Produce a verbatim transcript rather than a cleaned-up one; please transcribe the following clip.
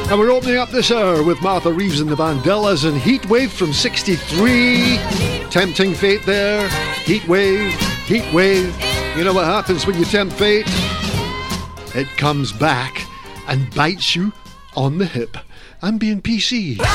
And we're opening up this hour with Martha Reeves and the Vandellas and Heatwave from sixty-three. Tempting fate there. Heatwave, Heatwave. You know what happens when you tempt fate? It comes back and bites you on the hip. I'm being P C.